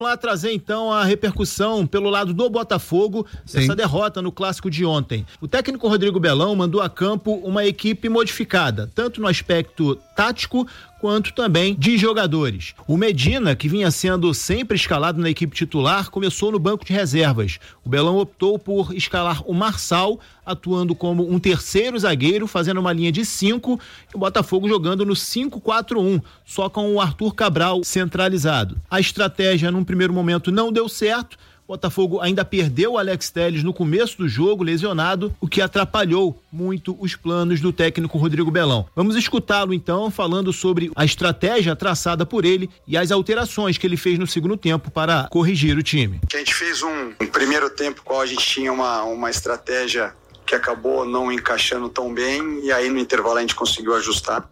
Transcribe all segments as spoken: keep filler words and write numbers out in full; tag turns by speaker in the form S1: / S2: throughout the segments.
S1: Vamos lá trazer então a repercussão pelo lado do Botafogo, essa derrota no clássico de ontem. O técnico Rodrigo Belão mandou a campo uma equipe modificada, tanto no aspecto tático quanto também de jogadores. O Medina, que vinha sendo sempre escalado na equipe titular, começou no banco de reservas. O Belão optou por escalar o Marçal, atuando como um terceiro zagueiro, fazendo uma linha de cinco, e o Botafogo jogando no cinco quatro um, só com o Arthur Cabral centralizado. A estratégia, num primeiro momento, não deu certo. O Botafogo ainda perdeu o Alex Telles no começo do jogo, lesionado, o que atrapalhou muito os planos do técnico Rodrigo Belão. Vamos escutá-lo então, falando sobre a estratégia traçada por ele e as alterações que ele fez no segundo tempo para corrigir o time.
S2: A gente fez um, um primeiro tempo qual a gente tinha uma, uma estratégia que acabou não encaixando tão bem, e aí no intervalo a gente conseguiu ajustar,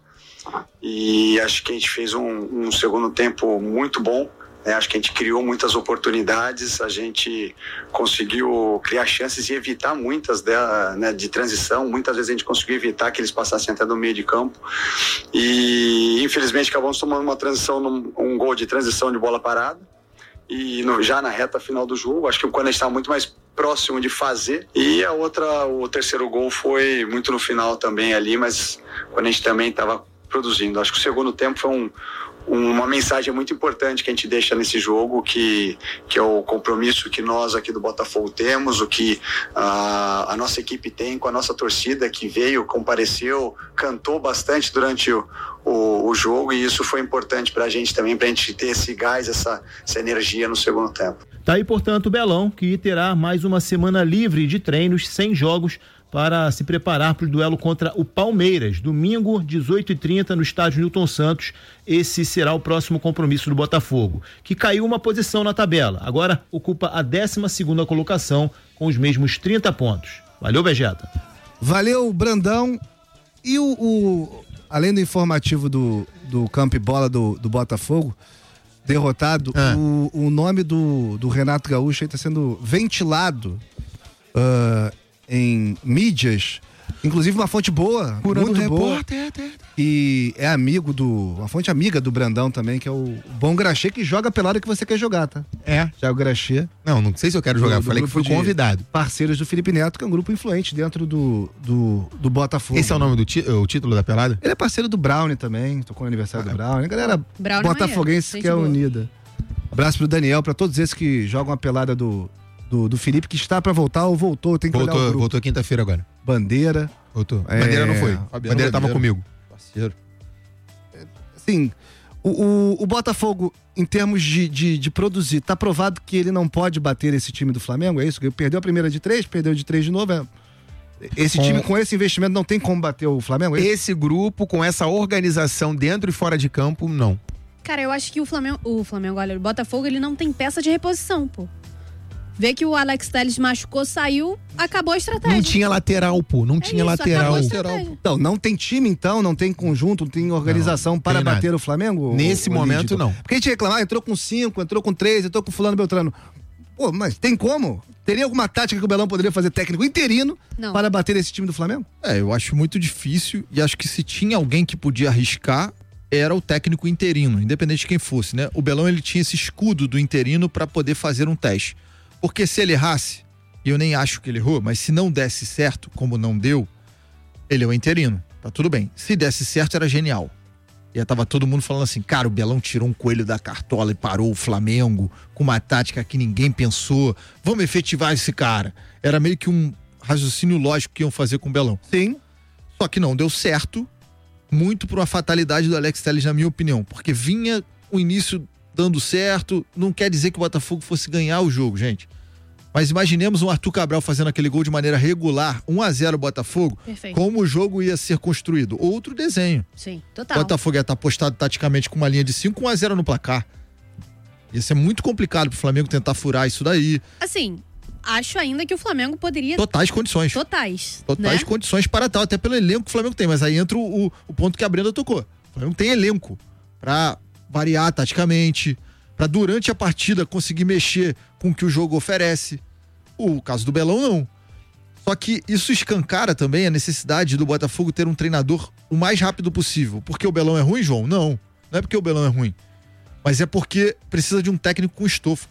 S2: e acho que a gente fez um, um segundo tempo muito bom. É, acho que a gente criou muitas oportunidades, a gente conseguiu criar chances e evitar muitas dela, né, de transição. Muitas vezes a gente conseguiu evitar que eles passassem até do meio de campo, e infelizmente acabamos tomando uma transição, um gol de transição de bola parada, e no, já na reta final do jogo, acho que quando a gente estava muito mais próximo de fazer, e a outra, o terceiro gol foi muito no final também ali, mas quando a gente também estava produzindo. Acho que o segundo tempo foi um uma mensagem muito importante que a gente deixa nesse jogo, que, que é o compromisso que nós aqui do Botafogo temos, o que a, a nossa equipe tem com a nossa torcida, que veio, compareceu, cantou bastante durante o, o, o jogo, e isso foi importante pra gente também, pra gente ter esse gás, essa, essa energia no segundo tempo.
S1: Tá aí, portanto, o Belão, que terá mais uma semana livre de treinos, sem jogos, para se preparar para o duelo contra o Palmeiras, domingo, dezoito e trinta, no estádio Newton Santos. Esse será o próximo compromisso do Botafogo, que caiu uma posição na tabela. Agora ocupa a décima segunda colocação com os mesmos trinta pontos. Valeu, Vegeta.
S3: Valeu, Brandão. E o, o além do informativo do, do campo e bola do, do Botafogo, derrotado, ah. o, o nome do, do Renato Gaúcho está sendo ventilado uh, em mídias, inclusive uma fonte boa, Curando muito boa, e é amigo do, uma fonte amiga do Brandão também, que é o Bom Graxê, que joga a pelada que você quer jogar, tá?
S4: É.
S3: Já é o Graxê.
S4: Não, não sei se eu quero jogar, do, falei do que fui convidado.
S3: Parceiros do Felipe Neto, que é um grupo influente dentro do, do, do Botafogo.
S4: Esse é o nome do ti, o título da pelada?
S3: Ele é parceiro do Brownie também, tocou no aniversário ah, do Brownie. A galera Brownie botafoguense é que é boa. Unida. Abraço pro Daniel, pra todos esses que jogam a pelada do Do, do Felipe, que está pra voltar ou voltou, tem que
S4: voltou,
S3: olhar o grupo.
S4: Voltou quinta-feira agora.
S3: Bandeira.
S4: Voltou. É... Bandeira não foi. Fabiano Bandeira tava comigo.
S3: Parceiro. Assim, o, o, o Botafogo, em termos de, de, de produzir, tá provado que ele não pode bater esse time do Flamengo, é isso? Perdeu a primeira de três, perdeu de três de novo, é... Esse com... time com esse investimento não tem como bater o Flamengo? É
S4: esse grupo, com essa organização dentro e fora de campo, não.
S5: Cara, eu acho que o Flamengo, o Flamengo, olha, o Botafogo, ele não tem peça de reposição, pô. Vê que o Alex Telles machucou, saiu, acabou a estratégia.
S4: Não tinha lateral, pô. Não é tinha isso, lateral.
S3: Então, não tem time, então? Não tem conjunto, não tem organização não, para tem bater nada. O Flamengo?
S4: Nesse
S3: o,
S4: momento,
S3: o
S4: não.
S3: Porque a gente reclamar, entrou com cinco, entrou com três, entrou com fulano Beltrano. Pô, mas tem como? Teria alguma tática que o Belão poderia fazer técnico interino não. Para bater esse time do Flamengo?
S6: É, eu acho muito difícil, e acho que se tinha alguém que podia arriscar, era o técnico interino, independente de quem fosse, né? O Belão, ele tinha esse escudo do interino para poder fazer um teste. Porque se ele errasse, e eu nem acho que ele errou, mas se não desse certo, como não deu, ele é o interino, tá tudo bem. Se desse certo, era genial. E aí tava todo mundo falando assim, cara, o Belão tirou um coelho da cartola e parou o Flamengo com uma tática que ninguém pensou, vamos efetivar esse cara. Era meio que um raciocínio lógico que iam fazer com o Belão.
S3: Sim.
S6: Só que não deu certo, muito por uma fatalidade do Alex Telles, na minha opinião, porque vinha o início dando certo, não quer dizer que o Botafogo fosse ganhar o jogo, gente. Mas imaginemos um Arthur Cabral fazendo aquele gol de maneira regular, um a zero Botafogo, perfeito. Como o jogo ia ser construído. Outro desenho.
S5: Sim, total.
S6: O Botafogo ia estar postado taticamente com uma linha de cinco, um a zero no placar. Ia ser muito complicado pro Flamengo tentar furar isso daí.
S5: Assim, acho ainda que o Flamengo poderia...
S6: Totais condições.
S5: Totais.
S6: Totais
S5: né?
S6: condições para tal, até pelo elenco que o Flamengo tem. Mas aí entra o, o, o ponto que a Brenda tocou. O Flamengo tem elenco pra variar taticamente, para durante a partida conseguir mexer com o que o jogo oferece. O caso do Belão, não. Só que isso escancara também a necessidade do Botafogo ter um treinador o mais rápido possível. Porque o Belão é ruim, João? Não. Não é porque o Belão é ruim. Mas é porque precisa de um técnico com estofo.